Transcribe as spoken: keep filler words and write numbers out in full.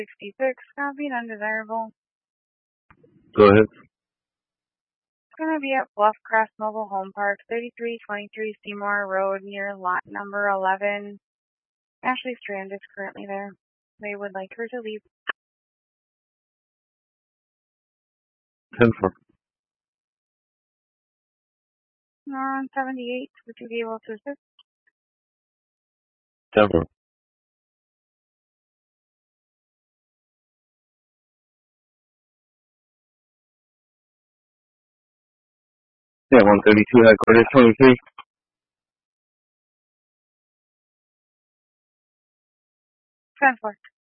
sixty-six, copied, undesirable. Go ahead. It's going to be at Bluff Crest Mobile Home Park, thirty-three twenty-three Seymour Road, near lot number eleven. Ashley Strand is currently there. They would like her to leave. ten four. On seventy-eight, would you be able to assist? ten four. Yeah, one thirty-two, headquarters, twenty-three. ten four.